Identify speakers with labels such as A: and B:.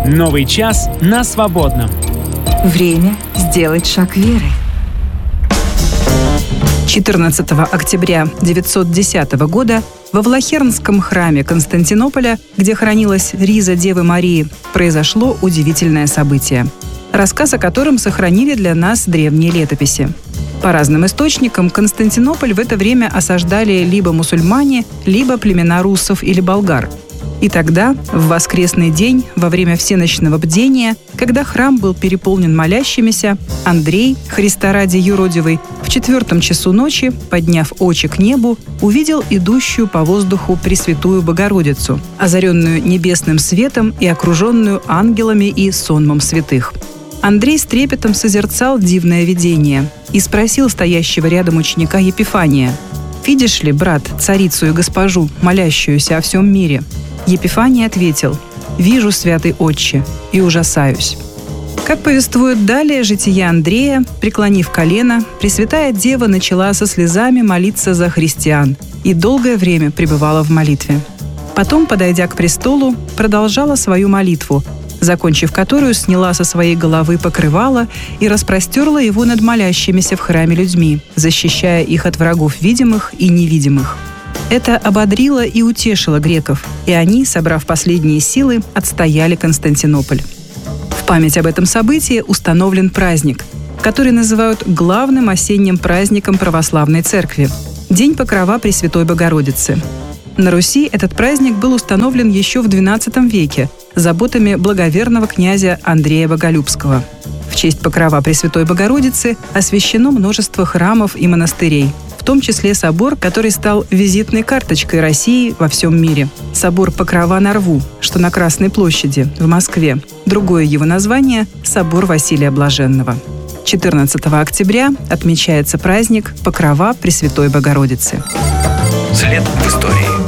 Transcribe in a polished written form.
A: Новый час на свободном.
B: Время сделать шаг веры. 14 октября 910 года во Влахернском храме Константинополя, где хранилась риза Девы Марии, произошло удивительное событие, рассказ о котором сохранили для нас древние летописи. По разным источникам, Константинополь в это время осаждали либо мусульмане, либо племена руссов или болгар. И тогда, в воскресный день, во время всеночного бдения, когда храм был переполнен молящимися, Андрей, Христа ради юродивый, в 4 часу ночи, подняв очи к небу, увидел идущую по воздуху Пресвятую Богородицу, озаренную небесным светом и окруженную ангелами и сонмом святых. Андрей с трепетом созерцал дивное видение и спросил стоящего рядом ученика Епифания: «Видишь ли, брат, царицу и госпожу, молящуюся о всем мире?» Епифаний ответил: «Вижу, святый отче, и ужасаюсь». Как повествует далее житие Андрея, преклонив колено, Пресвятая Дева начала со слезами молиться за христиан и долгое время пребывала в молитве. Потом, подойдя к престолу, продолжала свою молитву, закончив которую, сняла со своей головы покрывало и распростерла его над молящимися в храме людьми, защищая их от врагов видимых и невидимых. Это ободрило и утешило греков, и они, собрав последние силы, отстояли Константинополь. В память об этом событии установлен праздник, который называют главным осенним праздником православной церкви – День Покрова Пресвятой Богородицы. На Руси этот праздник был установлен еще в XII веке заботами благоверного князя Андрея Боголюбского. В честь Покрова Пресвятой Богородицы освящено множество храмов и монастырей, в том числе собор, который стал визитной карточкой России во всем мире. Собор Покрова на Рву, что на Красной площади, в Москве. Другое его название – Собор Василия Блаженного. 14 октября отмечается праздник Покрова Пресвятой Богородицы.
C: След в истории.